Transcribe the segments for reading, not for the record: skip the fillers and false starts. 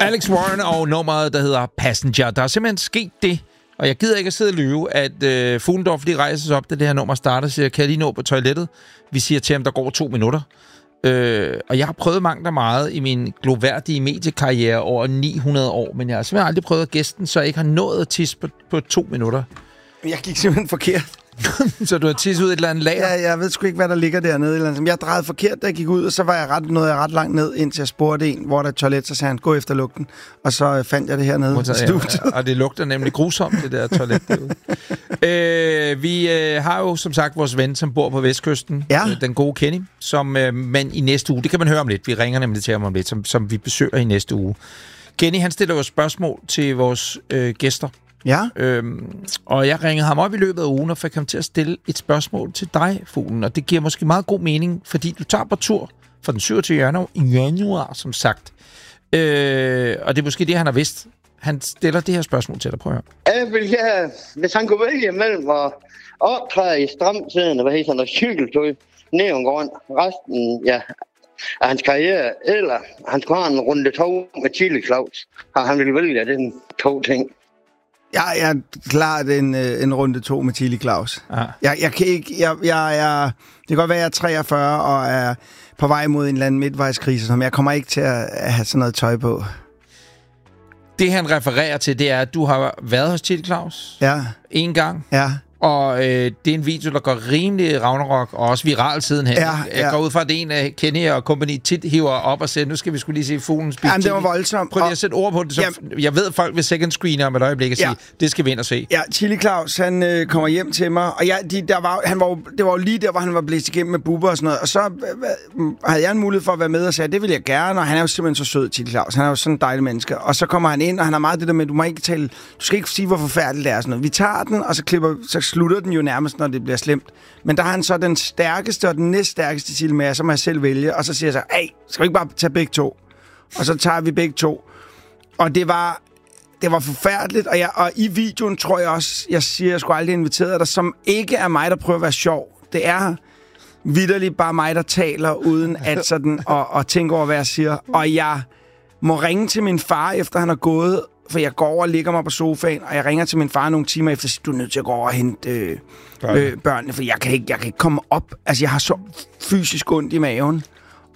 Alex Warren og nummeret, der hedder Passenger. Der er simpelthen sket det, og jeg gider ikke at sidde og lyve, at Fuglendorf lige rejser sig op, da det her nummer starter, siger, kan jeg lige nå på toilettet? Vi siger til ham, der går 2 minutter. Og jeg har prøvet mangt og meget i min gloværdige mediekarriere over 900 år, men jeg har simpelthen aldrig prøvet at gæsten, så jeg ikke har nået at tisse på 2 minutter. Jeg gik simpelthen forkert. Så du har tisset ud et eller andet lager? Ja, jeg ved sgu ikke, hvad der ligger dernede. Jeg drejede forkert, da jeg gik ud, og så var jeg ret langt ned, indtil jeg spurgte en, hvor der er toilet, så sagde han, gå efter lugten. Og så fandt jeg det hernede i studiet. Ja, og det lugter nemlig grusomt, det der toilet derude. Vi har jo som sagt vores ven, som bor på Vestkysten, den gode Kenny, som man i næste uge, det kan man høre om lidt, vi ringer nemlig til ham om lidt, som vi besøger i næste uge. Kenny, han stiller jo spørgsmål til vores gæster. Ja. Og jeg ringede ham op i løbet af ugen og fik ham til at stille et spørgsmål til dig, Fuglen. Og det giver måske meget god mening, fordi du tager på tur fra den 27. januar, som sagt. Og det er måske det, han har vidst. Han stiller det her spørgsmål til dig. Prøv at høre. Hvis han kunne vælge mellem at optræde i stramtiden, og cykeltøj neongården resten af hans karriere, eller han skulle have en runde 2 med Chili Claus, og han ville vælge den 2 ting. Ja, jeg er klart en runde 2 med Chili Claus. Jeg kan ikke... det kan godt være, at jeg er 43 og er på vej mod en eller anden midtvejskrise, som jeg kommer ikke til at have sådan noget tøj på. Det, han refererer til, det er, at du har været hos Chili Claus. Ja. En gang. Ja. Og det er en video, der går rimelig Ragnarok, og også viral siden hen. Jeg går ud fra, at det er en af Kenny og company tit hiver op og siger, nu skal vi skulle lige se Fuglen spise. Jamen, det var voldsomt. Prøv lige at sætte ord på det. Jeg ved, at folk vil second screener om et øjeblik og sige, det skal vi ind og se. Ja, Chili Claus, han kommer hjem til mig, og det var jo lige der, hvor han var blæst igennem med Bubber og sådan noget, og så havde jeg en mulighed for at være med og sagde, det vil jeg gerne, og han er jo simpelthen så sød, Chili Claus. Han er jo sådan en dejlig menneske. Og så kommer han ind, og han har meget det der med, du skal ikke sige, hvor forfærdeligt det er. Sådan noget. Vi tager den, og så slutter den jo nærmest, når det bliver slemt. Men der har han så den stærkeste og den næststærkeste til med, så må jeg selv vælge. Og så siger jeg så, skal vi ikke bare tage begge 2? Og så tager vi begge 2. Og det var forfærdeligt. Og i videoen tror jeg også, jeg siger, jeg skulle aldrig invitere dig, som ikke er mig, der prøver at være sjov. Det er vitterligt bare mig, der taler, uden at sådan, og tænke over, hvad jeg siger. Og jeg må ringe til min far, efter han er gået, for jeg går over og ligger mig på sofaen, og jeg ringer til min far nogle timer efter, og siger, du er nødt til at gå over og hente børnene, for jeg kan ikke komme op. Altså, jeg har så fysisk ondt i maven.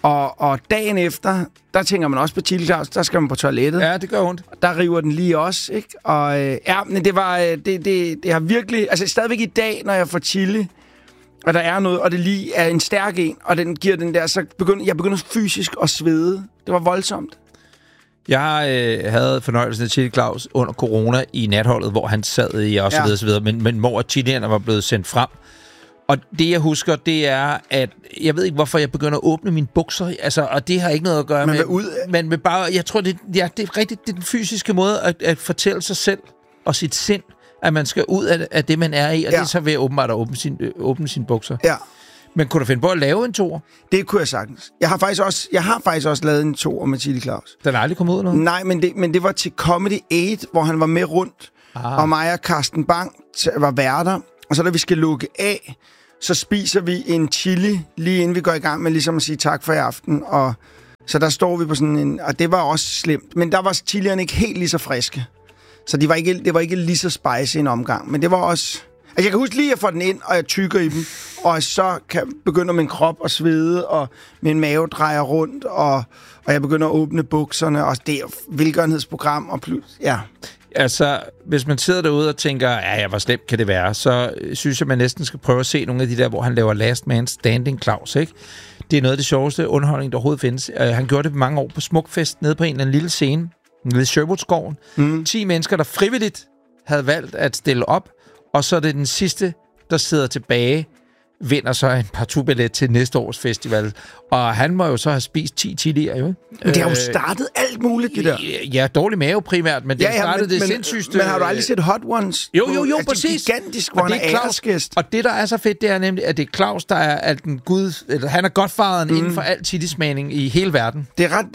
Og dagen efter, der tænker man også på Chili Claus, der skal man på toilettet. Ja, det gør ondt. Der river den lige også, ikke? Og men det var, det har virkelig, altså stadigvæk i dag, når jeg får chili, og der er noget, og det lige er en stærk en, og den giver den der, så begynder fysisk at svede. Det var voldsomt. Jeg havde fornøjelsen af Chili Claus under corona i natholdet, hvor han sad i og så videre, men hvor chilierne var blevet sendt frem. Og det, jeg husker, det er, at jeg ved ikke, hvorfor jeg begynder at åbne mine bukser. Altså, og det har ikke noget at gøre med bare, jeg tror, det er rigtigt, det er den fysiske måde at fortælle sig selv og sit sind, at man skal ud af det, man er i, og det er så ved åbenbart at åbne sine bukser. Ja. Men kunne du finde på at lave en toer? Det kunne jeg sagtens. Jeg har faktisk også lavet en toer med Chili Claus. Den er aldrig kommet ud noget? Nej, men det var til Comedy 8, hvor han var med rundt, og mig og Carsten Bang var værter. Og så da vi skal lukke af, så spiser vi en chili, lige inden vi går i gang med ligesom at sige tak for i aften. Og så der står vi på sådan en... Og det var også slemt. Men der var chilierne ikke helt lige så friske. Så det var ikke lige så spicy en omgang. Men det var også... Altså, jeg kan huske lige, at jeg får den ind, og jeg tykker i dem. Og så begynder min krop at svede, og min mave drejer rundt, og jeg begynder at åbne bukserne. Og det er velgørenhedsprogram, og ja... Altså, hvis man sidder derude og tænker, hvor slemt kan det være, så synes jeg, man næsten skal prøve at se nogle af de der, hvor han laver Last Man Standing Claus, ikke? Det er noget af det sjoveste underholdning, der overhovedet findes. Han gjorde det mange år på Smukfest, nede på en eller anden lille scene, nede i Sherwoodskoven. 10 mennesker, der frivilligt havde valgt at stille op, og så er det den sidste, der sidder tilbage, vinder så en partout-billet til næste års festival. Og han må jo så have spist 10 chilier, jo. Men det har jo startet alt muligt, det der. Ja, dårlig mave primært, men det startede det sindssygste. Men har du aldrig set Hot Ones? Jo, præcis. Gigantisk, hvor han er æresgæst. Og det, der er så fedt, det er nemlig, at det er Claus, der er den gud... Eller, han er godfaderen inden for al chilismagning i hele verden. Det er ret...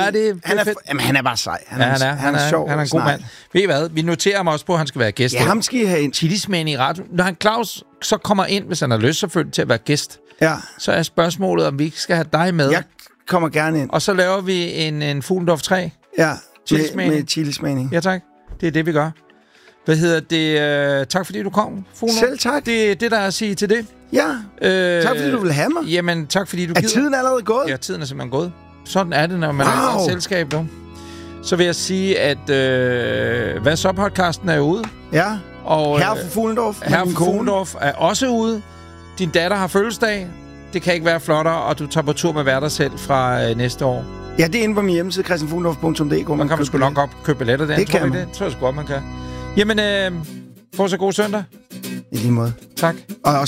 Han er bare sej. Han er sjov. Han er en god mand. Ved I hvad? Vi noterer ham også på, at han skal være gæst. Ja, ham skal I have ind. Chilismagning i radio. Når han Claus så kommer ind, hvis han har lyst selvfølgelig til at være gæst, så er spørgsmålet, om vi ikke skal have dig med. Jeg kommer gerne ind. Og så laver vi en Fuglendorf 3. Ja. Chilismagning. Med chilismagning. Ja, tak. Det er det, vi gør. Hvad hedder det? Tak, fordi du kom, Fuglendorf. Selv tak. Det er det, der er at sige til det. Ja. Tak, fordi du vil have mig. Jamen, tak, fordi du Er gider. tiden allerede gået? Ja, tiden er simpelthen gået. Sådan er det, når man er i et selskab, du. Så vil jeg sige, at Hvad så podcasten er ude. Ja. Og Herre for Fuglendorf. Herre for Fuglendorf er også ude. Din datter har fødselsdag. Det kan ikke være flottere, og du tager på tur med dig selv fra næste år. Ja, det er inde på min hjemmeside, christianfuglendorf.dk. Man kan sgu nok købe billetter der. Det kan man. Det tror jeg sgu godt, man kan. Jamen, få så god søndag. I lige måde. Tak. Og også